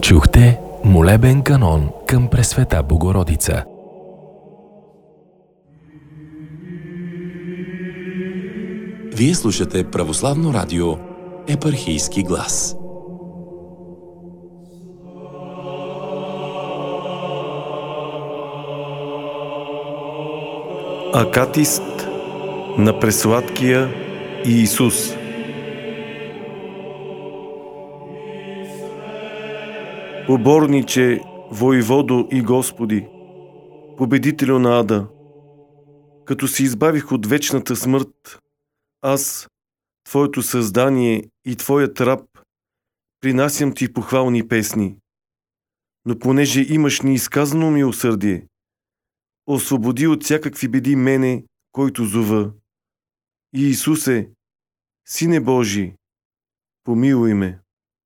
Чухте молебен канон към Пресвета Богородица. Вие слушате Православно радио Епархийски глас. Акатист на пресладкия Иисус. Поборниче, войводо и Господи, победителю на ада, като се избавих от вечната смърт, аз, Твоето създание и Твоят раб, принасям Ти похвални песни. Но понеже имаш неизказано милосърдие, освободи от всякакви беди мене, който зова. Иисусе, Сине Божий, помилуй ме.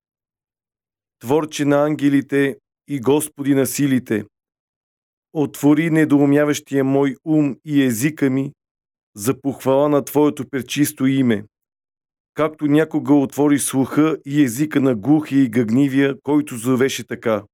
Творче на ангелите и Господи на силите, отвори недоумяващия мой ум и езика ми за похвала на Твоето пречисто име, както някога отвори слуха и езика на глухия и гъгнивия, който зовеше така.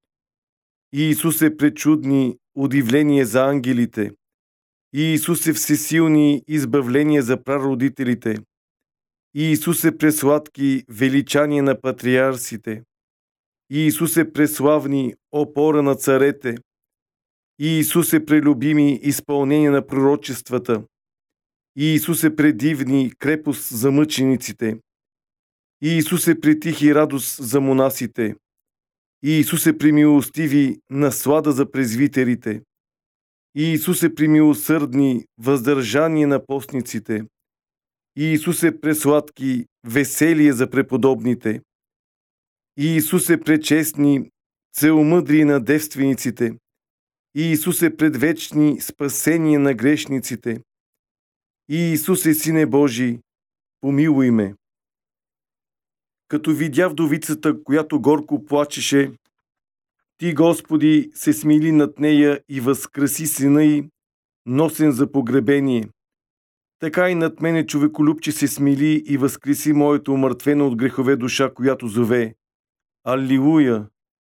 Иисусе пречудни удивление за ангелите, Иисусе всесилни избавления за прародителите, Иисусе пресладки величание на патриарсите, Иисусе преславни опора на царете, Иисусе прелюбими изпълнение на пророчествата, Иисусе предивни крепост за мъчениците, Иисусе претихи радост за монасите, Иисусе премилостиви наслада за презвитерите, Иисусе премилосърдни въздържание на постниците, Иисусе пресладки веселие за преподобните, Иисусе пречестни целомъдри на девствениците, Иисусе предвечни спасение на грешниците, Иисусе, Сине Божий, помилуй ме. Като видя вдовицата, която горко плачеше, Ти, Господи, се смили над нея и възкреси сина й, носен за погребение. Така и над мене, човеколюбче, се смили и възкреси моето умъртвена от грехове душа, която зове. Алилуя!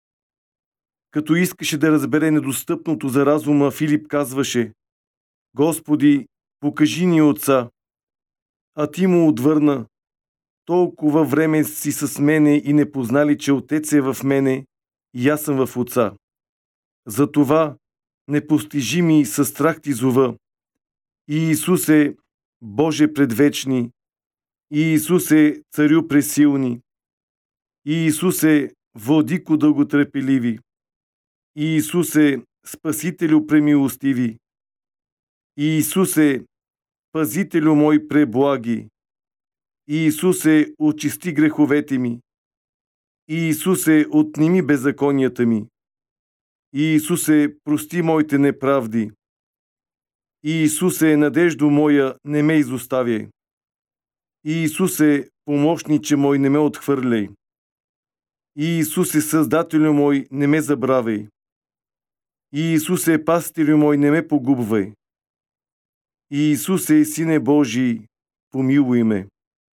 Като искаше да разбере недостъпното за разума, Филип казваше: Господи, покажи ни Отца. А Ти му отвърна: толкова време си с мене и не познали, че Отец е в мене и аз съм в Отца. Затова непостижими със страх Ти зова. Иисусе, Боже предвечни, Иисусе, Царю пресилни, Иисусе, Владико дълготърпеливи, Иисусе, Спасителю премилостиви, Иисусе, Пазителю мой преблаги, Иисусе, очисти греховете ми, Иисусе, отнеми беззаконията ми, Иисусе, прости моите неправди, Иисусе, надеждо моя, не ме изоставяй, Иисусе, помощниче мой, не ме отхвърляй, Иисусе, Създателю мой, не ме забравяй, Иисусе, Пастирю мой, не ме погубвай, Иисусе, Сине Божий, помилуй ме.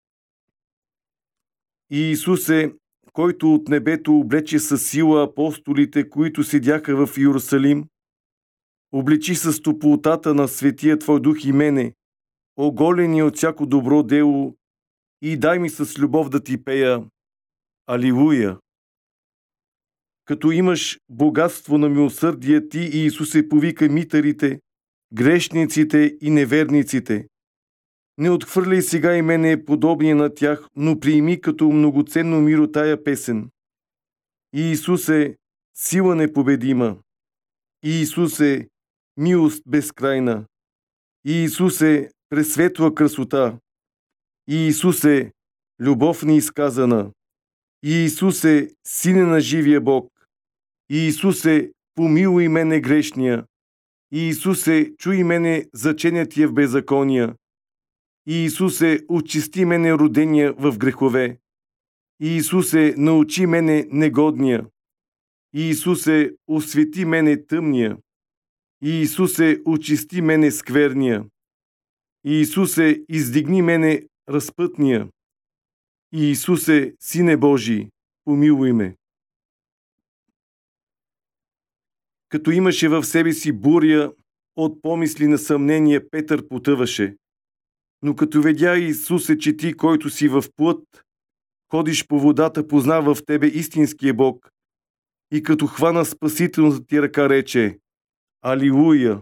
Иисусе, който от небето облече със сила апостолите, които седяха в Иерусалим, обличи с топлотата на светия Твой дух и мене, оголени от всяко добро дело, и дай ми с любов да Ти пея. Алилуя! Като имаш богатство на милосърдие, Ти, Иисусе, повика митарите, грешниците и неверниците. Не отхвърляй сега и мене подобни на тях, но приеми като многоценно миро тая песен. Иисусе, сила непобедима. Иисусе, милост безкрайна. Иисусе, пресветла красота. Иисусе, любов неизказана. Иисусе, Сине на живия Бог. Иисусе, помилуй мене грешния. Иисусе, чуй мене заченятия в беззакония. Иисусе, очисти мене родения в грехове. Иисусе, научи мене негодния. Иисусе, освети мене тъмния. Иисусе, очисти мене скверния. Иисусе, издигни мене разпътния. Иисусе, Сине Божий, помилуй ме. Като имаше в себе си буря от помисли на съмнение, Петър потъваше. Но като видя Исусе, че ти, който си в плът, ходиш по водата, познава в тебе истинския Бог, и като хвана спасителната ти ръка, рече: Алилуя!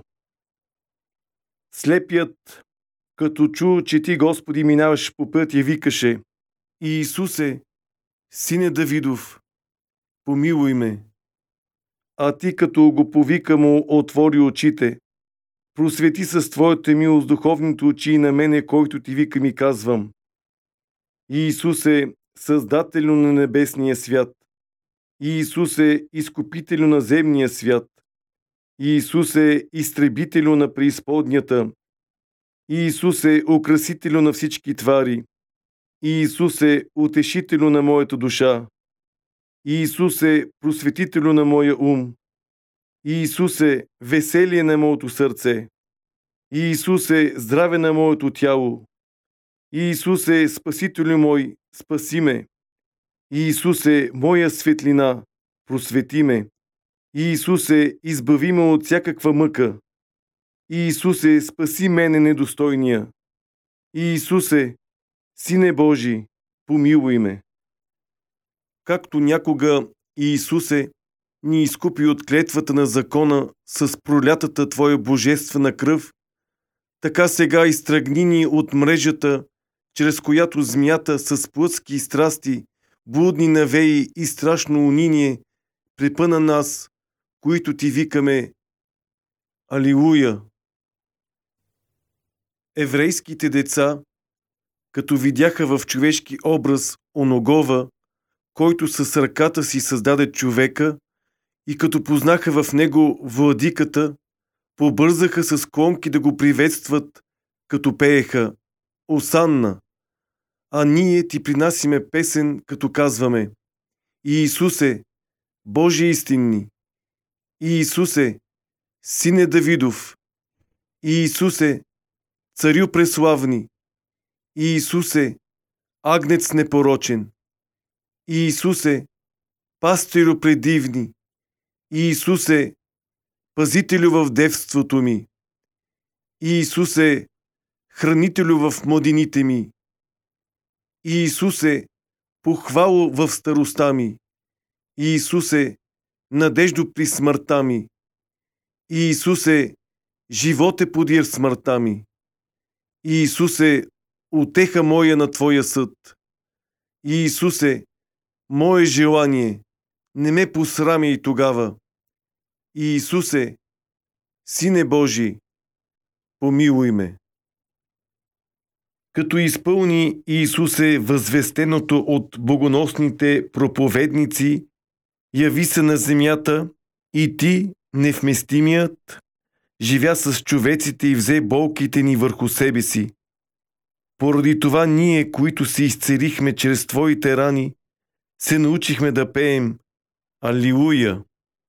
Слепият, като чу, че ти, Господи, минаваш по пътя, викаше: Иисусе, сине Давидов, помилуй ме. А ти, като го повика, му отвори очите. Просвети с твоята милост духовните очи и на мене, който ти вика, ми казвам: Иисусе, Създателю на небесния свят, Иисусе, Изкупителю на земния свят, Иисусе, Изтребителю на преизподнята, Иисусе, Украсителю на всички твари, Иисусе, Утешителю на моята душа, Иисусе, Просветителю на моя ум, Иисусе, веселие на моето сърце, Иисусе, здраве на моето тяло, Иисусе, Спасителю мой, спаси ме, Иисусе, моя светлина, просвети ме, Иисусе, избави ме от всякаква мъка, Иисусе, спаси мене недостойния, Иисусе, Сине Божи, помилуй ме. Както някога, Иисусе, ни изкупи от клетвата на закона с пролятата Твоя божествена кръв, така сега изтръгни ни от мрежата, чрез която змията с плътски страсти, блудни навеи и страшно униние препъна нас, които Ти викаме Алилуя! Еврейските деца, като видяха в човешки образ оногова, който с ръката си създаде човека, и като познаха в него владиката, побързаха с клонки да го приветстват, като пееха Осанна, а ние ти принасиме песен, като казваме: Иисусе, Боже истинни, Иисусе, Сине Давидов, Иисусе, Царю преславни, Иисусе, Агнец непорочен, Иисусе, Пастирю предивни, Иисусе, Пазителю в девството ми, Иисусе, Хранителю в младините ми, Иисусе, похвало в староста ми, Иисусе, надеждо при смъртта ми, Иисусе, животе подир смъртта ми, Иисусе, утеха моя на Твоя съд, Иисусе, мое желание, не ме посрами и тогава, Иисусе, Сине Божи, помилуй ме. Като изпълни Иисусе възвестеното от богоносните проповедници, яви се на земята и ти, невместимият, живя с човеците и взе болките ни върху себе си. Поради това ние, които се изцелихме чрез Твоите рани, се научихме да пеем Алилуя!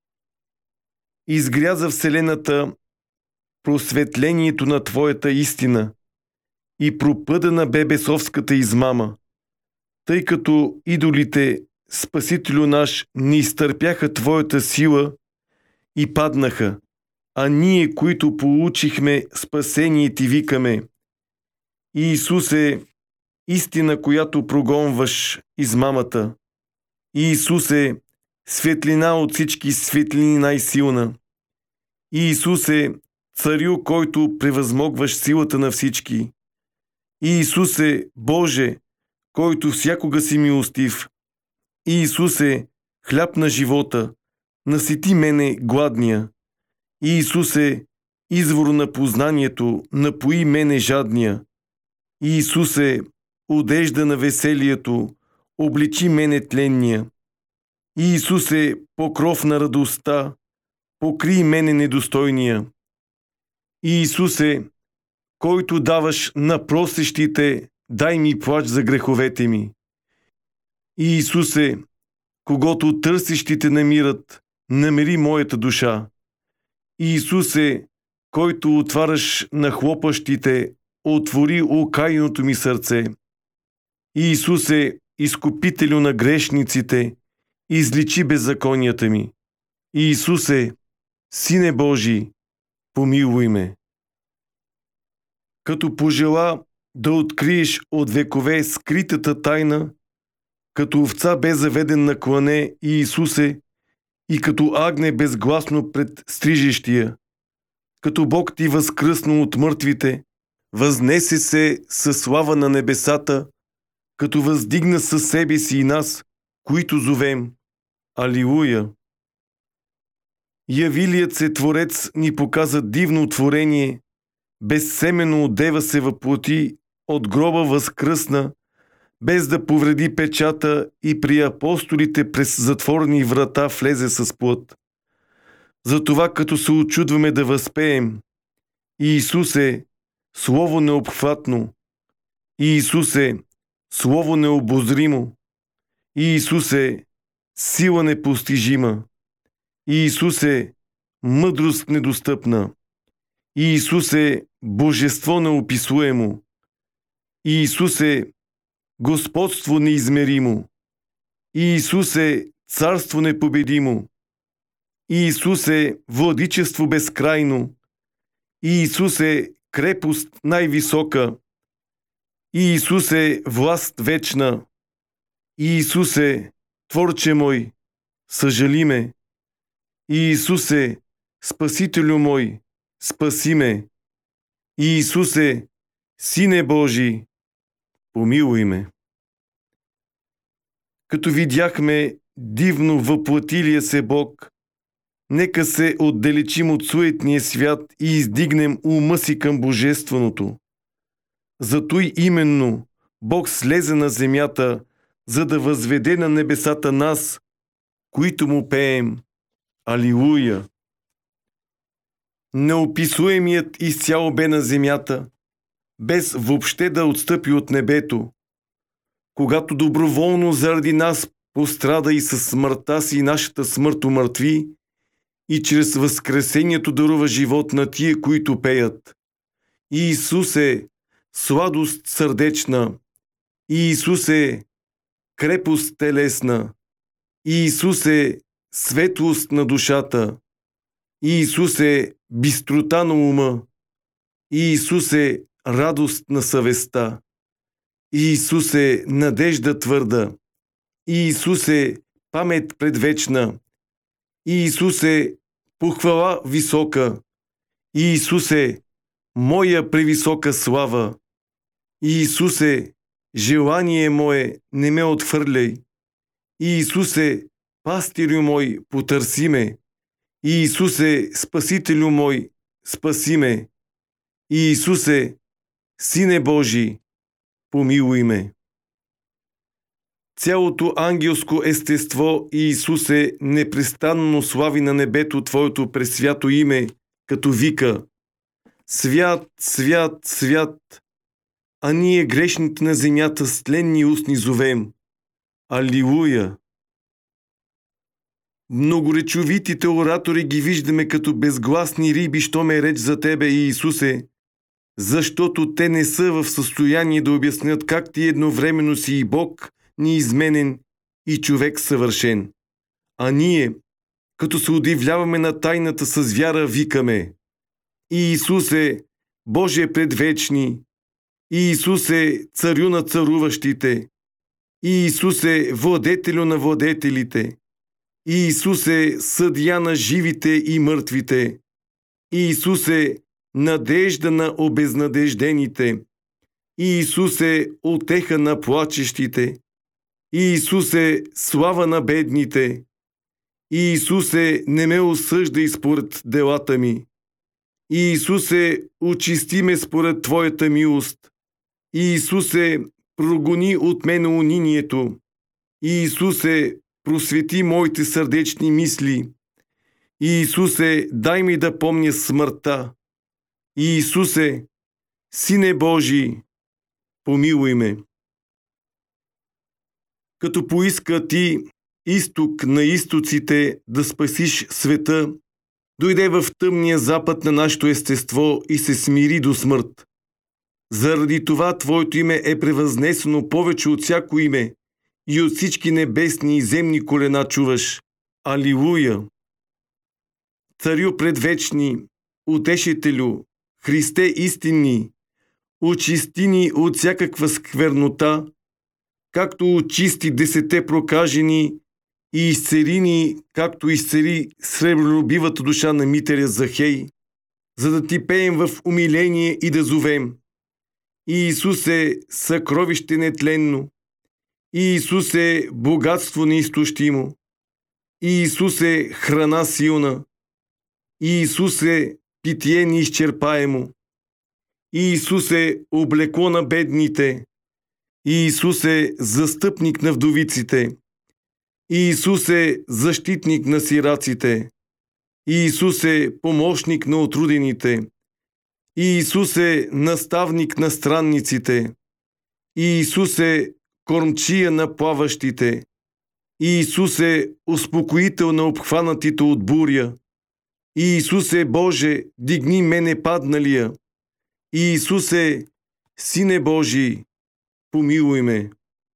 Изгряза вселената просветлението на Твоята истина и пропъдана бе бесовската измама, тъй като идолите, Спасителю наш, не изтърпяха Твоята сила и паднаха, а ние, които получихме спасение, Ти викаме: Иисусе, истина, която прогонваш измамата, Иисусе, светлина от всички светлини най-силна, Иисусе, Царю, който превъзмогваш силата на всички, Иисусе, Боже, който всякога си милостив, Иисусе, хляб на живота, насити мене гладния, Иисусе, извор на познанието, напои мене жадния, Иисусе, одежда на веселието, обличи мене тленния, Иисусе, покров на радостта, покри мене недостойния, Иисусе, който даваш на просещите, дай ми плач за греховете ми. Иисусе, когото търсещите намират, намери моята душа. Иисусе, който отваряш на хлопащите, отвори окаяното ми сърце. Иисусе, изкупителю на грешниците, изличи беззаконията ми. Иисусе, Сине Божий, помилуй ме. Като пожела да откриеш от векове скритата тайна, като овца бе заведен на клане и Исусе, и като агне безгласно пред стрижещия, като Бог ти възкръсна от мъртвите, възнесе се със слава на небесата, като въздигна със себе си и нас, които зовем. Алилуя! Явилият се Творец ни показа дивно творение, безсемено от дева се въплоти, от гроба възкръсна, без да повреди печата и при апостолите през затворени врата влезе с плът. Затова като се очудваме да възпеем: Иисусе, Слово необхватно, Иисусе, Слово необозримо, Иисусе, сила непостижима, Иисусе, мъдрост недостъпна, Иисусе, божество неописуемо, Иисусе, господство неизмеримо, Иисусе, царство непобедимо, Иисусе, владичество безкрайно, Иисусе, крепост най-висока, Иисусе, власт вечна, Иисусе, Творче мой, съжали ме, Иисусе, Спасителю мой, спаси ме, Иисусе, Сине Божий, помилуй ме. Като видяхме дивно въплатилия се Бог, нека се отдалечим от суетния свят и издигнем ума си към Божественото. Зато и именно Бог слезе на земята, за да възведе на небесата нас, които му пеем. Алилуя! Неописуемият изцяло бе на земята, без въобще да отстъпи от небето. Когато доброволно заради нас пострада и със смъртта си нашата смърт умъртви, и чрез възкресението дарува живот на тия, които пеят. Иисусе, сладост сърдечна, Иисусе, крепост телесна, Иисусе, светлост на душата, Иисусе, бистрота на ума, Иисусе, радост на съвестта, Иисусе, надежда твърда, Иисусе, памет предвечна, Иисусе, похвала висока, Иисусе, моя превисока слава, Иисусе, желание мое, не ме отхвърляй, Иисусе, пастирю мой, потърси ме, Иисусе, Спасителю мой, спаси ме, Иисусе, Сине Божий, помилуй ме. Цялото ангелско естество, Иисусе, непрестанно слави на небето Твоето пресвято име, като вика: Свят, свят, свят! А ние грешните на земята с тленни устни зовем. Алилуя! Многоречовитите оратори ги виждаме като безгласни риби, що ме реч за Тебе, Иисусе, защото те не са в състояние да обяснят как Ти едновременно си и Бог неизменен и човек съвършен. А ние, като се удивляваме на тайната с вяра, викаме: Иисусе, Боже предвечни, Иисусе, царю на царуващите, Иисусе, владетелю на владетелите, Иисусе, съдия на живите и мъртвите, Иисусе, надежда на обезнадеждените, Иисусе, утеха на плачещите, Иисусе, слава на бедните, Иисусе, не ме осъждай според делата ми, Иисусе, очисти ме според Твоята милост, Иисусе, прогони от мене унинието, Иисусе, просвети моите сърдечни мисли, Иисусе, дай ми да помня смъртта, Иисусе, Сине Божий, помилуй ме. Като поиска Ти, изток на изтоците, да спасиш света, дойде в тъмния запад на нашето естество и се смири до смърт. Заради това Твоето име е превъзнесено повече от всяко име и от всички небесни и земни колена чуваш. Алилуя! Царю предвечни, Утешителю, Христе истинни, очисти ни от всякаква сквернота, както очисти 10 прокажени и изцели ни, както изцели сребролюбивата душа на митеря Захей, за да ти пеем в умиление и да зовем: Иисусе, съкровище нетленно, Иисусе, богатство неизтощимо, Иисусе, храна силна, Иисусе, питие неизчерпаемо, Иисусе, облекло на бедните, Иисусе, застъпник на вдовиците, Иисусе, защитник на сираците, Иисусе, помощник на отрудените, Иисусе, наставник на странниците, Иисусе, кормчия на плаващите, Иисусе, успокоител на обхванатите от буря, Иисусе Боже, дигни мене падналия, Иисусе, Сине Божий, помилуй ме.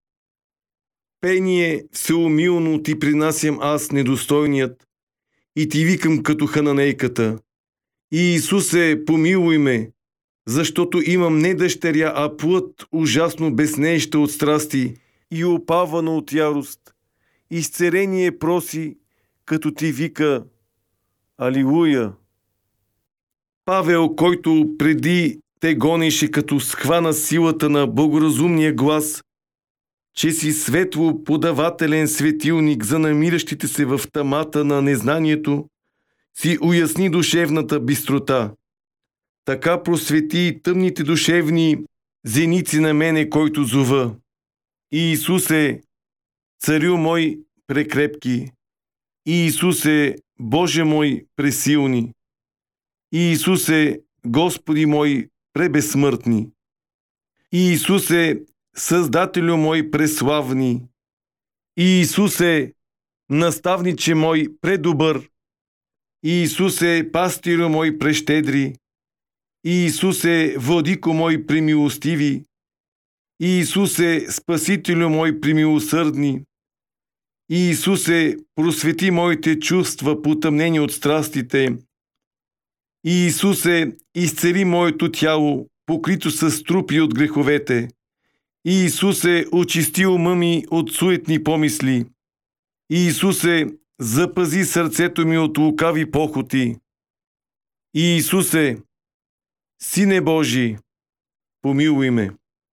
Пение всеумилно ти принасям аз, недостойният, и ти викам като хананейката: Иисусе, помилуй ме, защото имам не дъщеря, а плът, ужасно безнееща от страсти и опавана от ярост. Изцеление проси, като ти вика: Алилуя! Павел, който преди те гонеше, като схвана силата на богоразумния глас, че си светло подавателен светилник за намиращите се в тъмата на незнанието, си уясни душевната бистрота. Така просвети тъмните душевни зеници на мене, който зова: Иисусе, Царю мой прекрепки, Иисусе, Боже мой пресилни, Иисусе, Господи мой пребезсмъртни, Иисусе, Създателю мой преславни, Иисусе, наставниче мой предобър, Иисусе, пастирю мой прещедри, Иисусе, владико мой премилостиви, Иисусе, Спасителю мой премилосърдни, Иисусе, просвети моите чувства, потъмнени от страстите, Иисусе, изцели моето тяло, покрито с трупи от греховете, Иисусе, очисти ума ми от суетни помисли, Иисусе, запази сърцето ми от лукави похоти, Иисусе, Сине Божий, помилуй ме.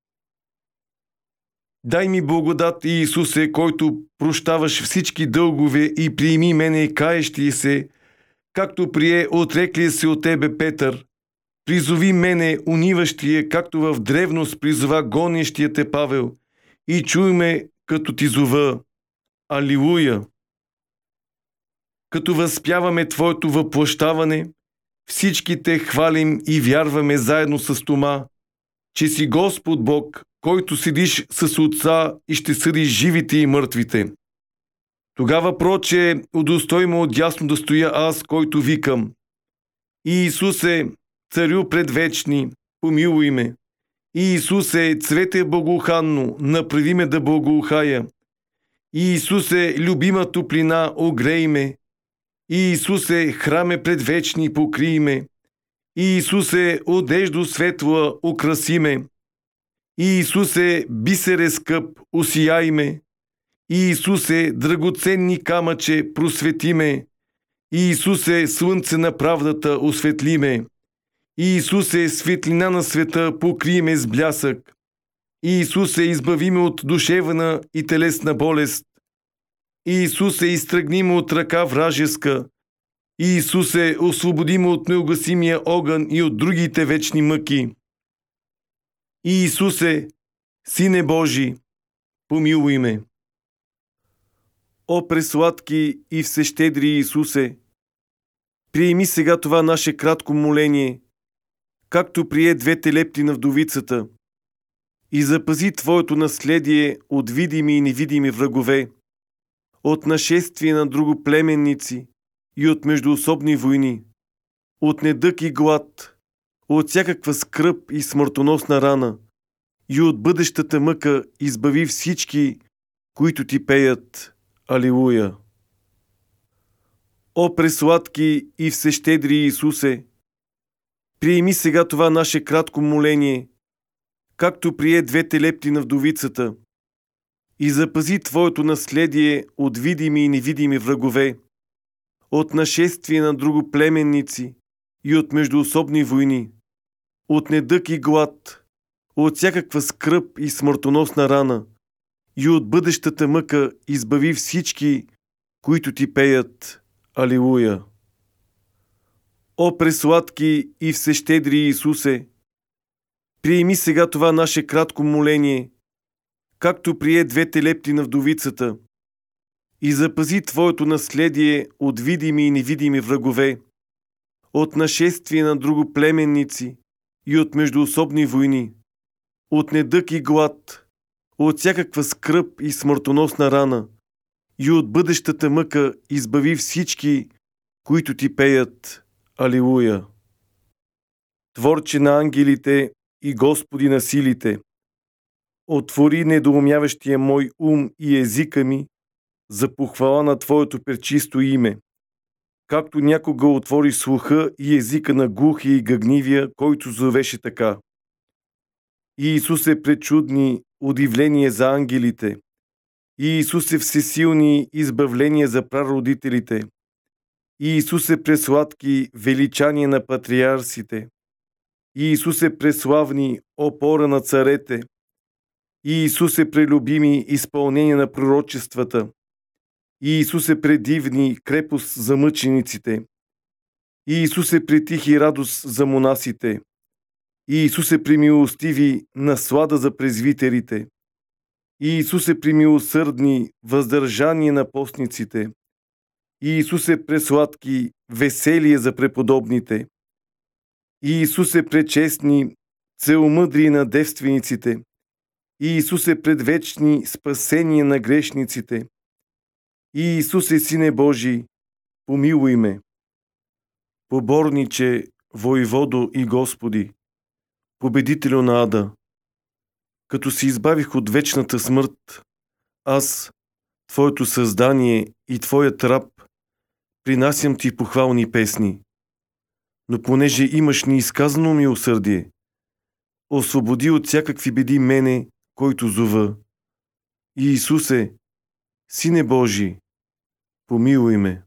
Дай ми благодат, Иисусе, който прощаваш всички дългове, и приеми мене, каещи се, както прие отреклия се от Тебе Петър. Призови мене, униващия, както в древност призова гонещия те Павел, и чуй ме, като ти зова: Алилуя! Като възпяваме Твоето въплъщаване, всички те хвалим и вярваме заедно с Тома, че си Господ Бог, който седиш с Отца и ще съдиш живите и мъртвите. Тогава проче удостой ме отдясно да стоя аз, който викам: Иисусе, Царю предвечни, помилуй ме. Иисусе, цвете благоуханно, направи ме да благоухая. Иисусе, любима топлина, огрей ме. Иисусе, храме предвечни, покрий ме. Иисусе, одеждо светла, украси ме. Иисусе, бисере скъп, осияй ме. Иисусе, драгоценни камъче, просвети ме. Иисусе, слънце на правдата, осветли ме. Иисусе, светлина на света, покрий ме с блясък. Иисусе, избави ме от душевна и телесна болест. Иисусе, изтръгни ме от ръка вражеска. Иисусе, освободи ме от неугасимия огън и от другите вечни мъки. Иисусе, Сине Божий, помилуй ме. О, пресладки и всещедри Иисусе, приеми сега това наше кратко моление, както прие 2 лепти на вдовицата, и запази Твоето наследие от видими и невидими врагове, от нашествие на другоплеменници и от междуособни войни, от недъг и глад, от всякаква скръб и смъртоносна рана, и от бъдещата мъка избави всички, които Ти пеят: Алилуя! О, пресладки и всещедри Исусе, приеми сега това наше кратко моление, както прие двете лепти на вдовицата, и запази Твоето наследие от видими и невидими врагове, от нашествие на другоплеменници и от междуособни войни, от недъг и глад, от всякаква скръб и смъртоносна рана, и от бъдещата мъка избави всички, които Ти пеят. Алилуя! О, пресладки и всещедри Исусе, приеми сега това наше кратко моление, както прие двете лепти на вдовицата, и запази Твоето наследие от видими и невидими врагове, от нашествие на другоплеменници и от междуособни войни, от недъг и глад, от всякаква скръб и смъртоносна рана, и от бъдещата мъка избави всички, които Ти пеят. Алилуя! Творче на ангелите и Господи на силите, отвори недоумяващия мой ум и езика ми за похвала на Твоето пречисто име, както някога отвори слуха и езика на глухия и гъгнивия, който зовеше така. И Исусе пречудни удивление за ангелите, и Исусе всесилни избавления за прародителите, и Исусе пресладки величание на патриарсите, и Исусе преславни опора на царете, и Исусе прелюбими изпълнение на пророчествата, и Исусе предивни крепост за мъчениците, и Исусе претихи радост за монасите, и Исусе примилостиви наслада за презвитерите, и Исусе примилосърдни въздържание на постниците, и Исусе пресладки веселие за преподобните, и Исусе пречестни целомъдри на девствениците, и Исусе предвечни спасение на грешниците, и Исусе, Сине Божий, помилуй ме. Поборниче, Войводо и Господи, победителю на ада, като се избавих от вечната смърт, аз, Твоето създание и Твоят раб, принасям Ти похвални песни. Но понеже имаш неизказано милосърдие, освободи от всякакви беди мене, който зова. И Исусе, Сине Божий, помилуй ме.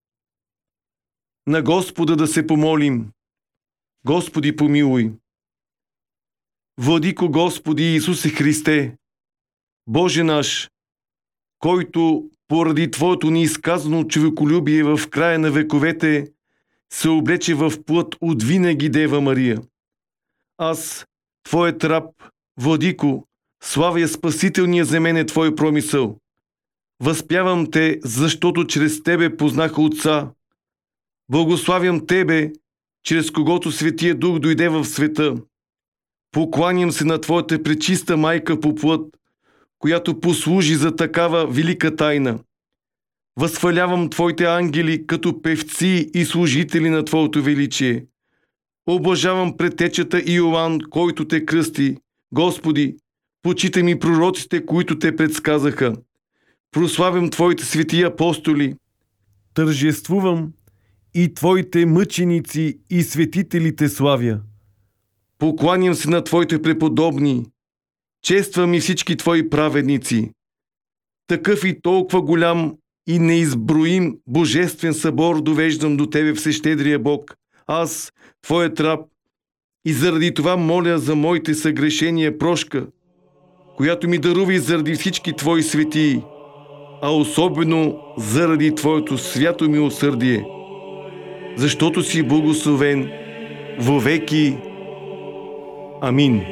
На Господа да се помолим. Господи, помилуй. Владико Господи Исусе Христе, Боже наш, който поради Твоето неизказано човеколюбие в края на вековете се облече в плът от винаги Дева Мария. Аз, Твоят раб, Владико, славя спасителния за мене Твой промисъл. Възпявам Те, защото чрез Тебе познах Отца. Благославям Тебе, чрез когото Светия Дух дойде в света. Покланям се на Твоята пречиста майка по плът, която послужи за такава велика тайна. Възхвалявам Твоите ангели като певци и служители на Твоето величие. Облажавам предтечата Иоанн, който Те кръсти. Господи, почитай ми пророците, които Те предсказаха. Прославям Твоите свети апостоли. Тържествувам и Твоите мъченици и светителите славя. Покланям се на Твоите преподобни. Чествам и всички Твои праведници. Такъв и толкова голям и неизброим божествен събор довеждам до Тебе, всещедрия Бог. Аз, Твоят раб, и заради това моля за моите съгрешения прошка, която ми дарува и заради всички Твои светии, а особено заради Твоето свято милосърдие, защото си благословен вовеки. Амин.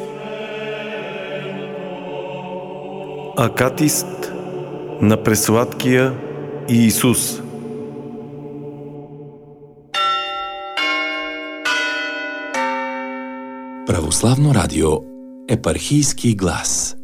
Акатист на пресладкия Иисус. Православно радио, епархийски глас.